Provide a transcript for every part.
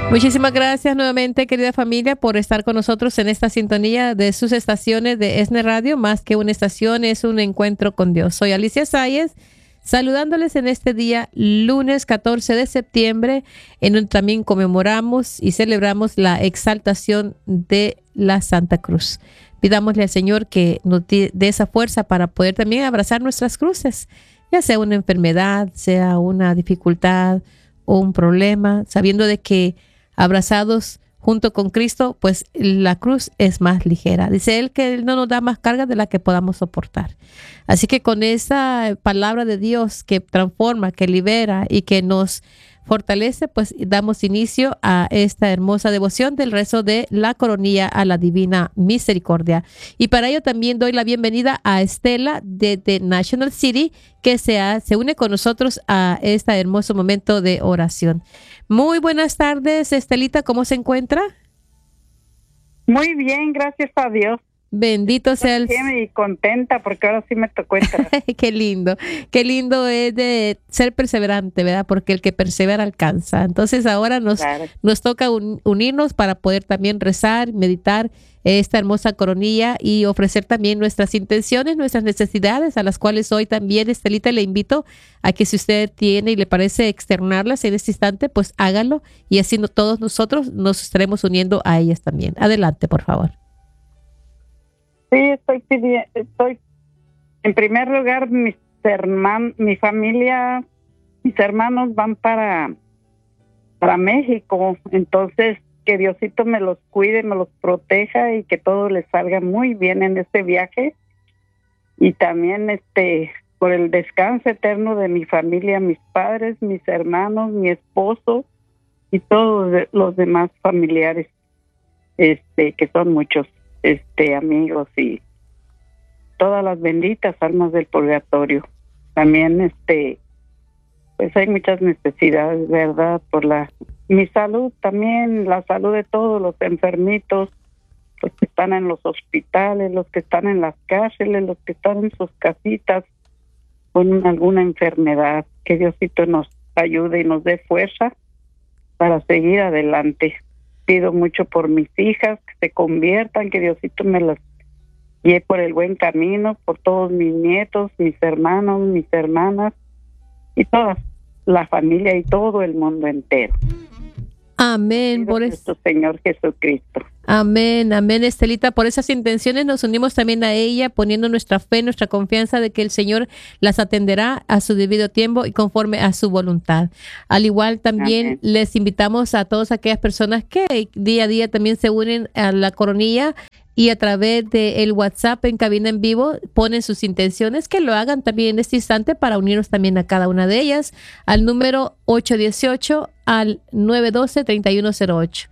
Muchísimas gracias nuevamente, querida familia, por estar con nosotros en esta sintonía de sus estaciones de ESNE Radio. Más que una estación, es un encuentro con Dios. Soy Alicia Sáez, saludándoles en este día, lunes 14 de septiembre, en donde también conmemoramos y celebramos la exaltación de la Santa Cruz. Pidámosle al Señor que nos dé esa fuerza para poder también abrazar nuestras cruces, ya sea una enfermedad, sea una dificultad o un problema, sabiendo de que abrazados junto con Cristo, pues la cruz es más ligera. Dice Él que Él no nos da más carga de la que podamos soportar. Así que con esa palabra de Dios que transforma, que libera y que nos fortalece, pues damos inicio a esta hermosa devoción del rezo de la coronilla a la Divina Misericordia. Y para ello también doy la bienvenida a Estela de National City, que se une con nosotros a este hermoso momento de oración. Muy buenas tardes, Estelita, ¿cómo se encuentra? Muy bien, gracias a Dios. Bendito sea el... Y contenta porque ahora sí me tocó entrar. Qué lindo es de ser perseverante, ¿verdad? Porque el que persevera alcanza. Entonces ahora nos toca unirnos para poder también rezar, meditar esta hermosa coronilla y ofrecer también nuestras intenciones, nuestras necesidades, a las cuales hoy también, Estelita, le invito a que si usted tiene y le parece externarlas en este instante, pues hágalo y así todos nosotros nos estaremos uniendo a ellas también. Adelante, por favor. Sí, estoy en primer lugar, mi familia, mis hermanos van para México, entonces que Diosito me los cuide, me los proteja y que todo les salga muy bien en este viaje, y también por el descanso eterno de mi familia, mis padres, mis hermanos, mi esposo y todos los demás familiares, que son muchos. Amigos y todas las benditas almas del purgatorio. También pues hay muchas necesidades, ¿verdad? Por mi salud también, la salud de todos los enfermitos, los que están en los hospitales, los que están en las cárceles, los que están en sus casitas con alguna enfermedad. Que Diosito nos ayude y nos dé fuerza para seguir adelante. Pido mucho por mis hijas, que se conviertan, que Diosito me las lleve por el buen camino, por todos mis nietos, mis hermanos, mis hermanas y toda la familia y todo el mundo entero. Amén. Por nuestro Señor Jesucristo. Amén, amén, Estelita. Por esas intenciones nos unimos también a ella, poniendo nuestra fe, nuestra confianza de que el Señor las atenderá a su debido tiempo y conforme a su voluntad. Al igual también amén. Les invitamos a todas aquellas personas que día a día también se unen a la coronilla y a través del WhatsApp en cabina en vivo ponen sus intenciones, que lo hagan también en este instante para unirnos también a cada una de ellas al número 818 al 912-3108.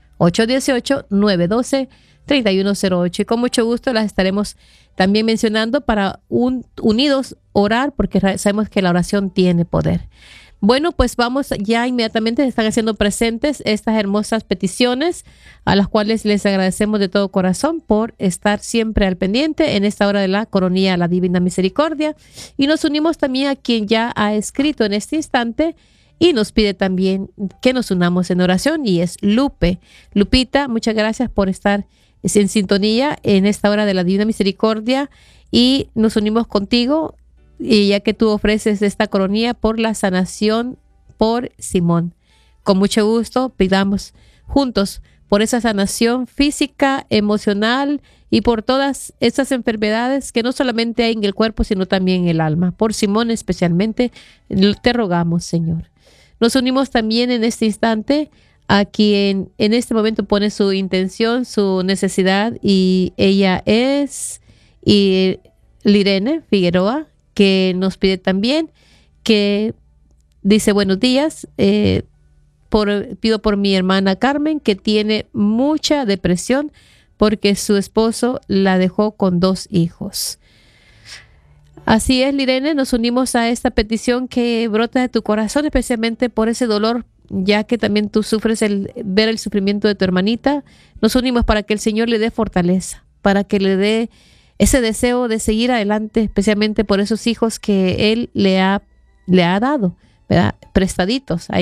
818-912-3108. Y con mucho gusto las estaremos también mencionando para unidos orar, porque sabemos que la oración tiene poder. Bueno, pues vamos ya inmediatamente, se están haciendo presentes estas hermosas peticiones, a las cuales les agradecemos de todo corazón por estar siempre al pendiente en esta hora de la coronilla a la Divina Misericordia. Y nos unimos también a quien ya ha escrito en este instante y nos pide también que nos unamos en oración, y es Lupe. Lupita, muchas gracias por estar en sintonía en esta hora de la Divina Misericordia, y nos unimos contigo, y ya que tú ofreces esta coronilla por la sanación por Simón. Con mucho gusto pidamos juntos por esa sanación física, emocional y por todas esas enfermedades que no solamente hay en el cuerpo, sino también en el alma. Por Simón especialmente te rogamos, Señor. Nos unimos también en este instante a quien en este momento pone su intención, su necesidad, y ella es Lirene Figueroa, que nos pide también, que dice: buenos días, pido por mi hermana Carmen, que tiene mucha depresión porque su esposo la dejó con 2 hijos. Así es, Lirene, nos unimos a esta petición que brota de tu corazón, especialmente por ese dolor, ya que también tú sufres ver el sufrimiento de tu hermanita. Nos unimos para que el Señor le dé fortaleza, para que le dé ese deseo de seguir adelante, especialmente por esos hijos que Él le ha dado, ¿verdad? Prestaditos. Hay que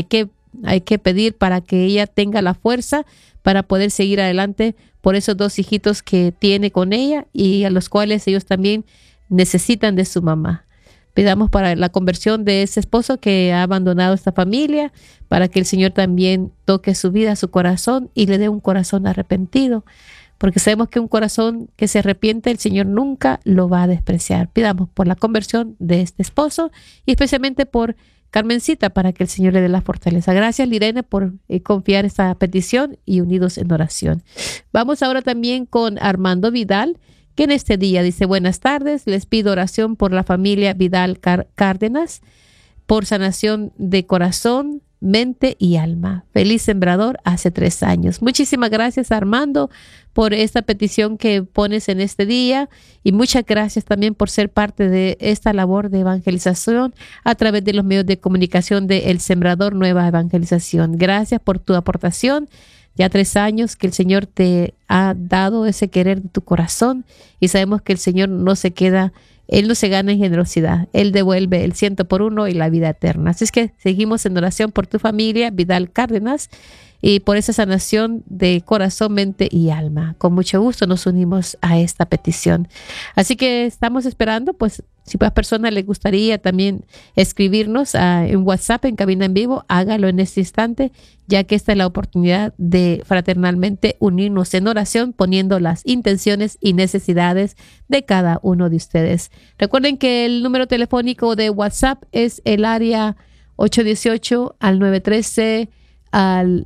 Hay que pedir para que ella tenga la fuerza para poder seguir adelante por esos 2 hijitos que tiene con ella y a los cuales ellos también necesitan de su mamá. Pidamos para la conversión de ese esposo que ha abandonado esta familia, para que el Señor también toque su vida, su corazón y le dé un corazón arrepentido, porque sabemos que un corazón que se arrepiente, el Señor nunca lo va a despreciar. Pidamos por la conversión de este esposo y especialmente por Carmencita, para que el Señor le dé la fortaleza. Gracias, Lirene, por confiar esta petición y unidos en oración. Vamos ahora también con Armando Vidal, que en este día dice: buenas tardes, les pido oración por la familia Vidal Cárdenas, por sanación de corazón, mente y alma. Feliz sembrador hace 3 años. Muchísimas gracias, Armando, por esta petición que pones en este día, y muchas gracias también por ser parte de esta labor de evangelización a través de los medios de comunicación de El Sembrador Nueva Evangelización. Gracias por tu aportación. Ya 3 años que el Señor te ha dado ese querer de tu corazón, y sabemos que el Señor no se queda, Él no se gana en generosidad, Él devuelve el 100 por 1 y la vida eterna. Así es que seguimos en oración por tu familia Vidal Cárdenas y por esa sanación de corazón, mente y alma. Con mucho gusto nos unimos a esta petición. Así que estamos esperando, pues, si a personas les gustaría también escribirnos en WhatsApp, en Cabina en Vivo, hágalo en este instante, ya que esta es la oportunidad de fraternalmente unirnos en oración, poniendo las intenciones y necesidades de cada uno de ustedes. Recuerden que el número telefónico de WhatsApp es el área 818 al 913 al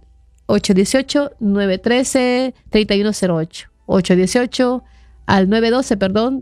818-913-3108. 818 al 912,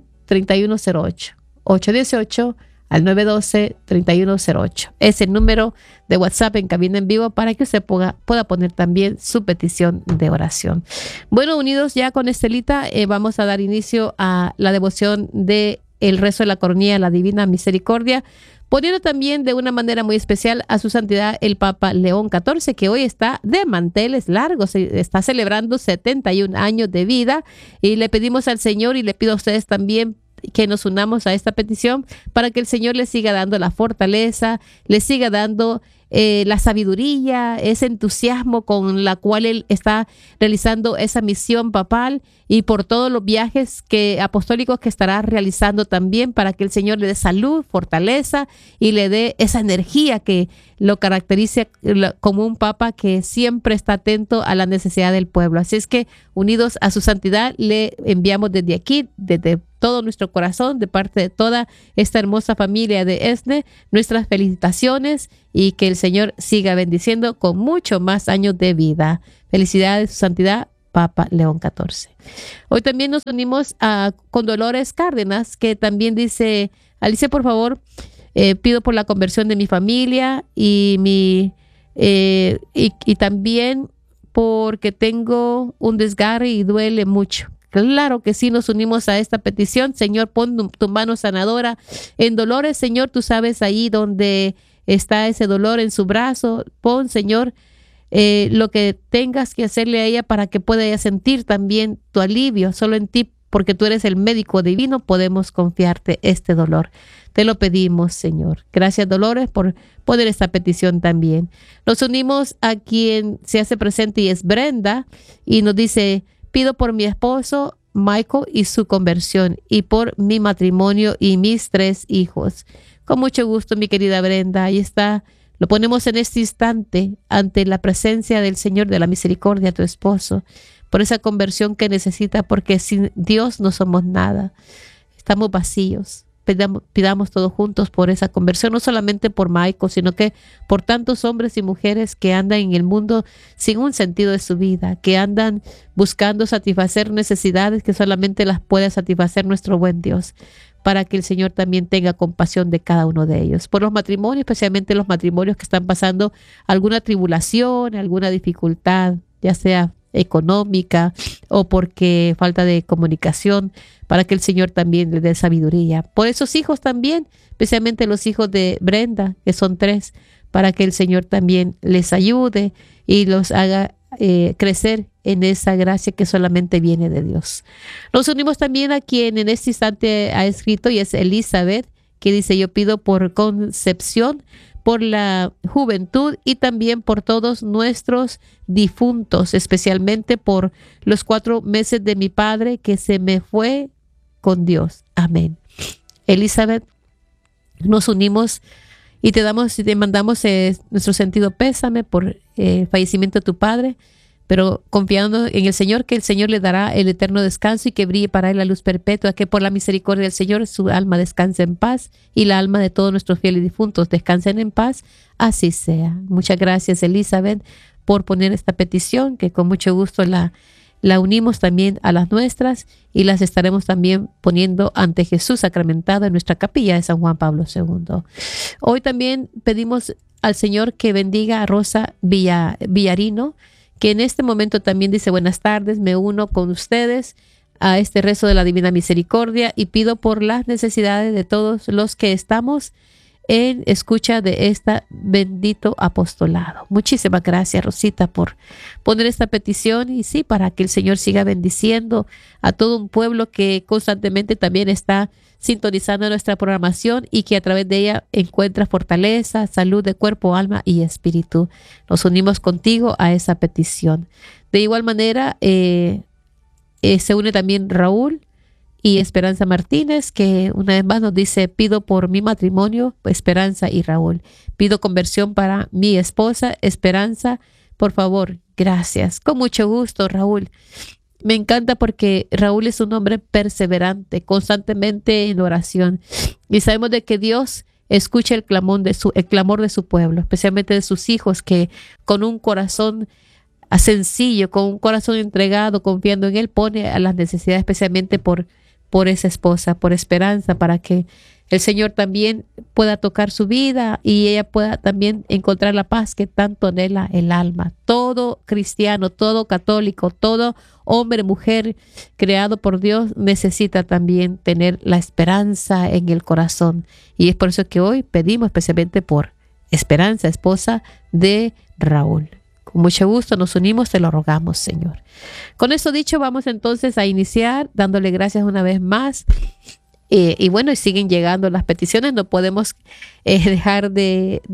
3108. 818 al 912-3108. Es el número de WhatsApp en Cabina en Vivo para que usted pueda poner también su petición de oración. Bueno, unidos ya con Estelita, vamos a dar inicio a la devoción de el rezo de la coronilla de la Divina Misericordia, poniendo también de una manera muy especial a su santidad el Papa León XIV, que hoy está de manteles largos, está celebrando 71 años de vida, y le pedimos al Señor, y le pido a ustedes también, que nos unamos a esta petición para que el Señor le siga dando la fortaleza, le siga dando la sabiduría, ese entusiasmo con la cual él está realizando esa misión papal, y por todos los viajes apostólicos que estará realizando también, para que el Señor le dé salud, fortaleza y le dé esa energía que lo caracteriza como un papa que siempre está atento a la necesidad del pueblo. Así es que, unidos a su santidad, le enviamos desde aquí, desde todo nuestro corazón, de parte de toda esta hermosa familia de ESNE, nuestras felicitaciones, y que el Señor siga bendiciendo con mucho más años de vida. Felicidades, su santidad, Papa León XIV. Hoy también nos unimos con Dolores Cárdenas, que también dice: Alicia, por favor, pido por la conversión de mi familia y también porque tengo un desgarre y duele mucho. Claro que sí, nos unimos a esta petición. Señor, pon tu mano sanadora en Dolores. Señor, tú sabes ahí donde está ese dolor en su brazo. Pon, Señor, lo que tengas que hacerle a ella para que pueda ella sentir también tu alivio. Solo en ti, porque tú eres el médico divino, podemos confiarte este dolor. Te lo pedimos, Señor. Gracias, Dolores, por poner esta petición también. Nos unimos a quien se hace presente, y es Brenda, y nos dice: pido por mi esposo Michael y su conversión, y por mi matrimonio y mis 3 hijos. Con mucho gusto, mi querida Brenda. Ahí está. Lo ponemos en este instante ante la presencia del Señor de la misericordia, tu esposo, por esa conversión que necesita, porque sin Dios no somos nada. Estamos vacíos. Pidamos todos juntos por esa conversión, no solamente por Michael, sino que por tantos hombres y mujeres que andan en el mundo sin un sentido de su vida, que andan buscando satisfacer necesidades que solamente las puede satisfacer nuestro buen Dios, para que el Señor también tenga compasión de cada uno de ellos. Por los matrimonios, especialmente los matrimonios que están pasando alguna tribulación, alguna dificultad, ya sea económica o porque falta de comunicación, para que el Señor también le dé sabiduría. Por esos hijos también, especialmente los hijos de Brenda, que son 3, para que el Señor también les ayude y los haga crecer en esa gracia que solamente viene de Dios. Nos unimos también a quien en este instante ha escrito, y es Elizabeth, que dice: yo pido por Concepción, por la juventud y también por todos nuestros difuntos, especialmente por los 4 meses de mi padre que se me fue con Dios. Amén. Elizabeth, nos unimos y te mandamos nuestro sentido pésame por el fallecimiento de tu padre, pero confiando en el Señor, que el Señor le dará el eterno descanso y que brille para él la luz perpetua, que por la misericordia del Señor su alma descanse en paz y la alma de todos nuestros fieles difuntos descansen en paz. Así sea. Muchas gracias, Elizabeth, por poner esta petición, que con mucho gusto la unimos también a las nuestras y las estaremos también poniendo ante Jesús sacramentado en nuestra capilla de San Juan Pablo II. Hoy también pedimos al Señor que bendiga a Rosa Villarino, que en este momento también dice: buenas tardes, me uno con ustedes a este rezo de la Divina Misericordia y pido por las necesidades de todos los que estamos en escucha de este bendito apostolado. Muchísimas gracias, Rosita, por poner esta petición y sí, para que el Señor siga bendiciendo a todo un pueblo que constantemente también está sintonizando nuestra programación y que a través de ella encuentra fortaleza, salud de cuerpo, alma y espíritu. Nos unimos contigo a esa petición. De igual manera, se une también Raúl y Esperanza Martínez, que una vez más nos dice: pido por mi matrimonio, Esperanza y Raúl. Pido conversión para mi esposa, Esperanza. Por favor, gracias. Con mucho gusto, Raúl. Me encanta porque Raúl es un hombre perseverante, constantemente en oración. Y sabemos de que Dios escucha el clamor de su pueblo, especialmente de sus hijos, que con un corazón sencillo, con un corazón entregado, confiando en Él, pone a las necesidades, especialmente por esa esposa, por Esperanza, para que el Señor también pueda tocar su vida y ella pueda también encontrar la paz que tanto anhela el alma. Todo cristiano, todo católico, todo hombre, mujer creado por Dios necesita también tener la esperanza en el corazón. Y es por eso que hoy pedimos especialmente por Esperanza, esposa de Raúl. Con mucho gusto nos unimos, te lo rogamos, Señor. Con esto dicho, vamos entonces a iniciar dándole gracias una vez más. Y bueno, y siguen llegando las peticiones, no podemos dejar de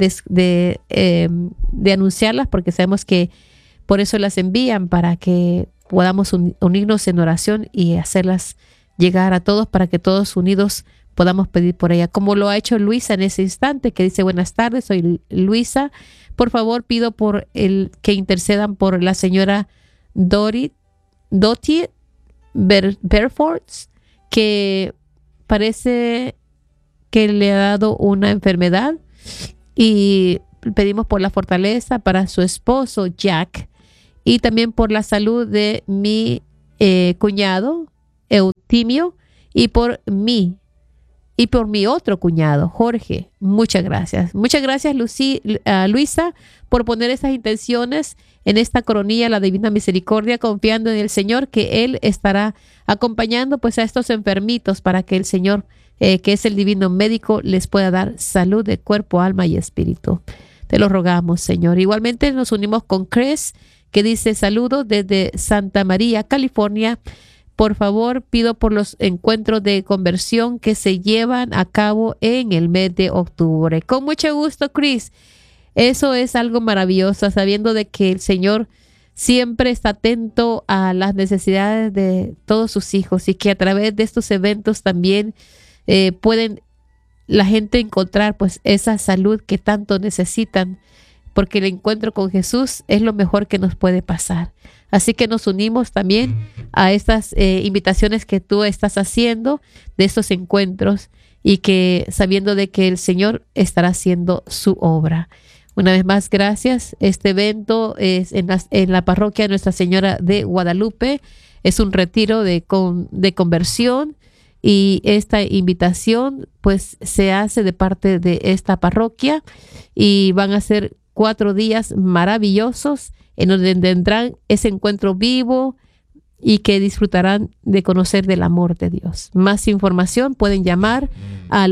anunciarlas, porque sabemos que por eso las envían, para que podamos unirnos en oración y hacerlas llegar a todos, para que todos unidos podamos pedir por ella, como lo ha hecho Luisa en ese instante, que dice: buenas tardes, soy Luisa. Por favor, pido por que intercedan por la señora Dottie Berfords, que parece que le ha dado una enfermedad, y pedimos por la fortaleza para su esposo Jack, y también por la salud de mi cuñado Eutimio, y por mí. Y por mi otro cuñado, Jorge. Muchas gracias. Muchas gracias, Luisa, por poner esas intenciones en esta coronilla, la Divina Misericordia, confiando en el Señor, que Él estará acompañando pues a estos enfermitos, para que el Señor, que es el divino médico, les pueda dar salud de cuerpo, alma y espíritu. Te lo rogamos, Señor. Igualmente nos unimos con Chris, que dice: saludos desde Santa María, California. Por favor, pido por los encuentros de conversión que se llevan a cabo en el mes de octubre. Con mucho gusto, Chris. Eso es algo maravilloso, sabiendo de que el Señor siempre está atento a las necesidades de todos sus hijos, y que a través de estos eventos también pueden la gente encontrar pues esa salud que tanto necesitan, porque el encuentro con Jesús es lo mejor que nos puede pasar. Así que nos unimos también a estas invitaciones que tú estás haciendo, de estos encuentros, y que sabiendo de que el Señor estará haciendo su obra. Una vez más, gracias. Este evento es en la parroquia de Nuestra Señora de Guadalupe. Es un retiro de conversión, y esta invitación pues se hace de parte de esta parroquia, y van a ser 4 días maravillosos en donde tendrán ese encuentro vivo y que disfrutarán de conocer del amor de Dios. Más información pueden llamar al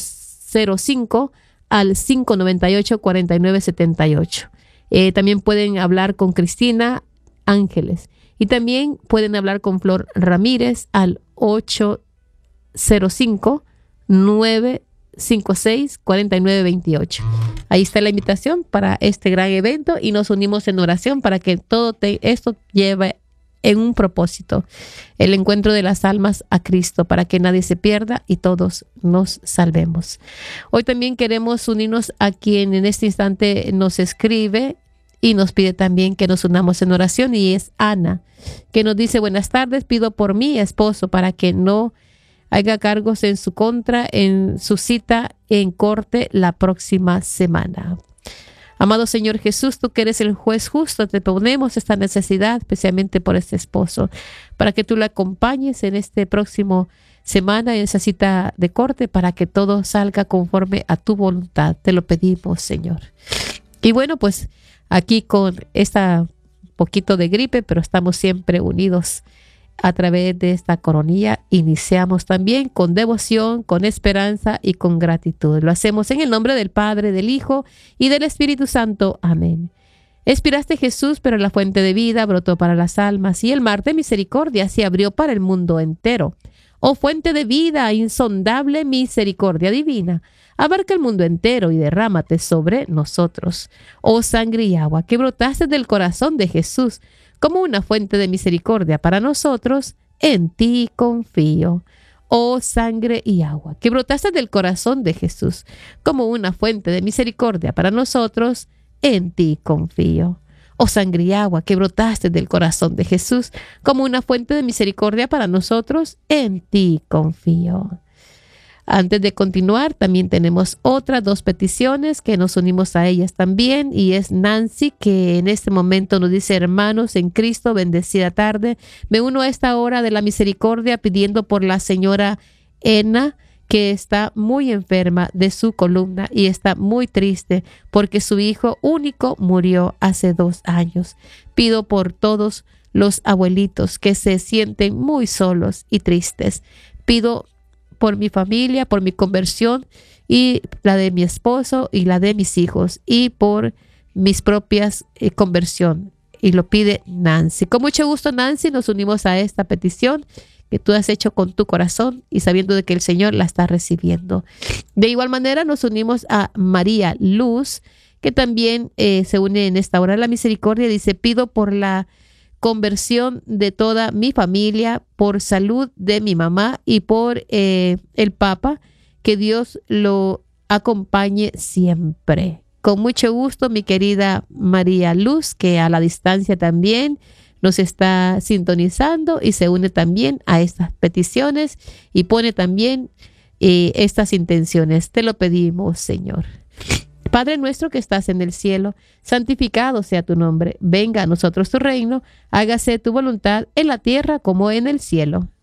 805 al 598-4978. También pueden hablar con Cristina Ángeles, y también pueden hablar con Flor Ramírez al 805-9 809-256-4928. Ahí está la invitación para este gran evento y nos unimos en oración para que todo esto lleve en un propósito, el encuentro de las almas a Cristo, para que nadie se pierda y todos nos salvemos. Hoy también queremos unirnos a quien en este instante nos escribe y nos pide también que nos unamos en oración, y es Ana, que nos dice: buenas tardes, pido por mi esposo para que no haya cargos en su contra en su cita en corte la próxima semana. Amado Señor Jesús, tú que eres el juez justo, te ponemos esta necesidad, especialmente por este esposo, para que tú le acompañes en este próximo semana, en esa cita de corte, para que todo salga conforme a tu voluntad. Te lo pedimos, Señor. Y bueno, pues aquí con esta poquito de gripe, pero estamos siempre unidos a través de esta coronilla. Iniciamos también con devoción, con esperanza y con gratitud. Lo hacemos en el nombre del Padre, del Hijo y del Espíritu Santo. Amén. Expiraste, Jesús, pero la fuente de vida brotó para las almas, y el mar de misericordia se abrió para el mundo entero. Oh fuente de vida, insondable misericordia divina, abarca el mundo entero y derrámate sobre nosotros. Oh sangre y agua que brotaste del corazón de Jesús, como una fuente de misericordia para nosotros, en ti confío. Oh sangre y agua, que brotaste del corazón de Jesús, como una fuente de misericordia para nosotros, en ti confío. Oh sangre y agua, que brotaste del corazón de Jesús, como una fuente de misericordia para nosotros, en ti confío. Antes de continuar, también tenemos otras dos peticiones que nos unimos a ellas también, y es Nancy, que en este momento nos dice: hermanos en Cristo, bendecida tarde. Me uno a esta hora de la misericordia pidiendo por la señora Ena, que está muy enferma de su columna y está muy triste porque su hijo único murió hace 2 años. Pido por todos los abuelitos que se sienten muy solos y tristes. Pido por mi familia, por mi conversión y la de mi esposo y la de mis hijos, y por mis propias conversión. Y lo pide Nancy. Con mucho gusto, Nancy, nos unimos a esta petición que tú has hecho con tu corazón y sabiendo de que el Señor la está recibiendo. De igual manera nos unimos a María Luz, que también se une en esta hora a la misericordia. Dice: pido por la conversión de toda mi familia, por salud de mi mamá y por el Papa, que Dios lo acompañe siempre. Con mucho gusto, mi querida María Luz, que a la distancia también nos está sintonizando y se une también a estas peticiones y pone también estas intenciones. Te lo pedimos, Señor. Padre nuestro que estás en el cielo, santificado sea tu nombre. Venga a nosotros tu reino, hágase tu voluntad en la tierra como en el cielo.